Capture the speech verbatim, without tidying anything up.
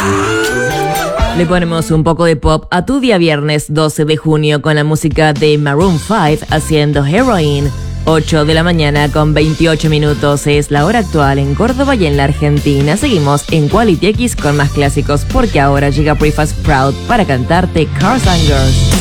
Le ponemos un poco de pop a tu día viernes doce de junio con la música de Maroon cinco haciendo Heroin. ocho de la mañana con veintiocho minutos es la hora actual en Córdoba y en la Argentina. Seguimos en Quality X con más clásicos porque ahora llega Prefast Proud para cantarte Cars and Girls.